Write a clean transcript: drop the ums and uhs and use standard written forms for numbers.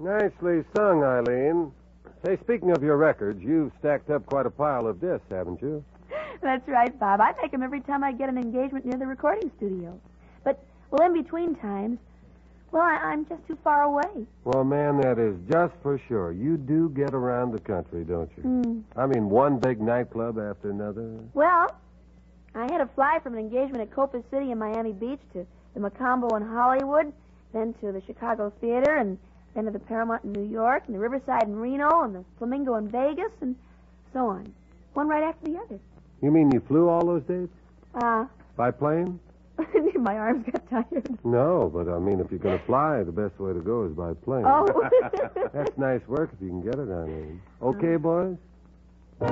Nicely sung, Eileen. Say, speaking of your records, you've stacked up quite a pile of discs, haven't you? That's right, Bob. I make them every time I get an engagement near the recording studio. But, well, in between times, well, I'm just too far away. Well, man, that is just for sure. You do get around the country, don't you? I mean, one big nightclub after another. Well, I had a fly from an engagement at Copus City and Miami Beach to the Macombo in Hollywood, then to the Chicago Theater, and then to the Paramount in New York, and the Riverside in Reno, and the Flamingo in Vegas, and so on. One right after the other. You mean you flew all those dates? By plane? My arms got tired. No, but I mean, if you're going to fly, the best way to go is by plane. Oh. That's nice work if you can get it, Eileen. Okay, boys?